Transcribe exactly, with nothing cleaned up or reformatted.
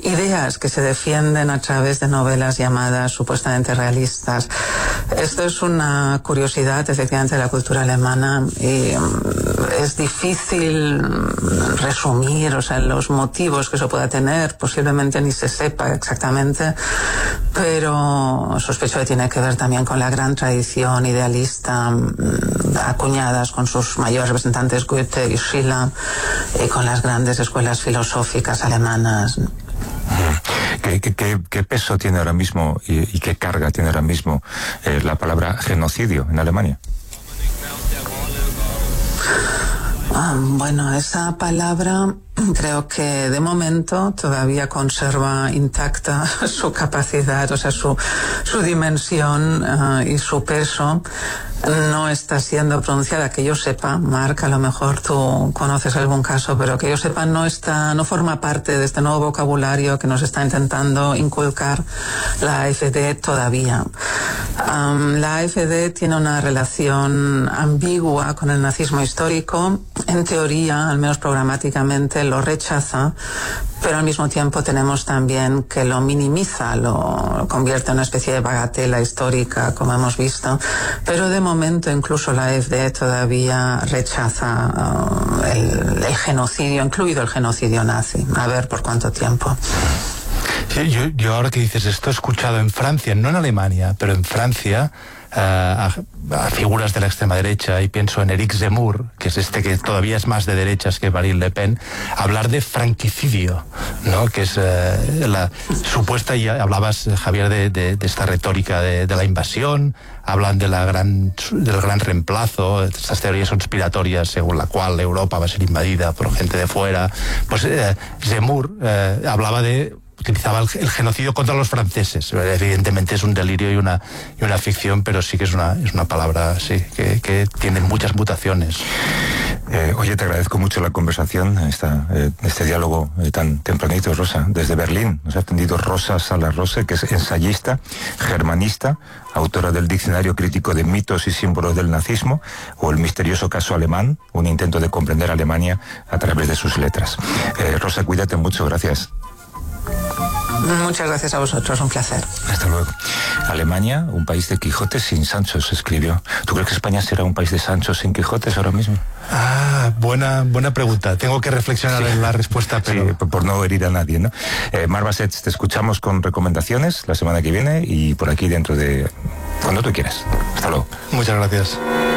ideas que se defienden a través de novelas llamadas supuestamente realistas. Esto es una curiosidad, efectivamente, de la cultura alemana, y es difícil resumir, o sea, los motivos que eso pueda tener. Posiblemente ni se sepa exactamente, pero sospecho que tiene que ver también con la gran tradición idealista acuñadas con sus mayores representantes Goethe y Schiller, y con las grandes escuelas filosóficas alemanas. ¿Qué, qué, qué peso tiene ahora mismo y, y qué carga tiene ahora mismo eh, la palabra genocidio en Alemania? Ah, bueno, esa palabra creo que de momento todavía conserva intacta su capacidad, o sea, su, su dimensión uh, y su peso. No está siendo pronunciada, que yo sepa. Marc, a lo mejor tú conoces algún caso, pero que yo sepa no está, no forma parte de este nuevo vocabulario que nos está intentando inculcar la AfD todavía. Um, la AfD tiene una relación ambigua con el nazismo histórico. En teoría, al menos programáticamente, lo rechaza, pero al mismo tiempo tenemos también que lo minimiza, lo, lo convierte en una especie de bagatela histórica, como hemos visto. Pero de momento incluso la AfD todavía rechaza uh, el, el genocidio, incluido el genocidio nazi. A ver por cuánto tiempo. Sí, yo, yo ahora que dices esto he escuchado en Francia, no en Alemania, pero en Francia, Uh, a, a figuras de la extrema derecha, y pienso en Eric Zemmour, que es este que todavía es más de derechas que Marine Le Pen, hablar de franquicidio, ¿no? Que es uh, la supuesta, y hablabas, Javier, de, de, de esta retórica de, de la invasión, hablan de la gran, del gran reemplazo, estas teorías conspiratorias según la cual Europa va a ser invadida por gente de fuera. Pues uh, Zemmour uh, hablaba de utilizaba el, el genocidio contra los franceses. Evidentemente es un delirio y una, y una ficción, pero sí que es una, es una palabra, sí, que, que tiene muchas mutaciones. Eh, oye, te agradezco mucho la conversación, esta, eh, este diálogo eh, tan tempranito, Rosa. Desde Berlín nos ha atendido Rosa Salarrose, que es ensayista, germanista, autora del Diccionario Crítico de Mitos y Símbolos del Nazismo, o El misterioso caso alemán, un intento de comprender Alemania a través de sus letras. Eh, Rosa, cuídate mucho, gracias. Muchas gracias a vosotros, un placer. Hasta luego. Alemania, un país de Quijotes sin Sanchos, escribió. ¿Tú crees que España será un país de Sanchos sin Quijotes ahora mismo? Ah, buena, buena pregunta. Tengo que reflexionar sí. en la respuesta, pero... Sí, por no herir a nadie, ¿no? Eh, Marc Bassets, te escuchamos con recomendaciones la semana que viene y por aquí dentro de... cuando tú quieras. Hasta luego. Muchas gracias.